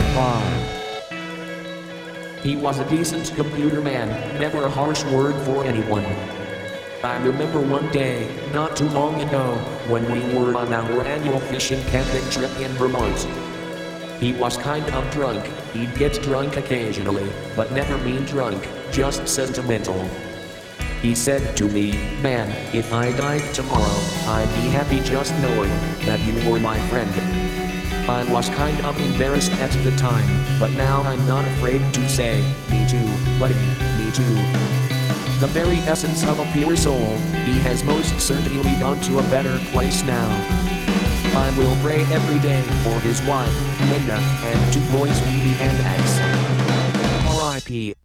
5. He was a decent computer man, never a harsh word for anyone. I remember one day, not too long ago, when we were on our annual fishing camping trip in Vermont. He was kind of drunk, he'd get drunk occasionally, but never mean drunk, just sentimental. He said to me, "Man, if I died tomorrow, I'd be happy just knowing that you were my friend." I was kind of embarrassed at the time, but now I'm not afraid to say, "Me too, buddy, me too." The very essence of a pure soul, he has most certainly gone to a better place now. I will pray every day for his wife, Linda, and 2 boys, Phoebe and Axe. R.I.P.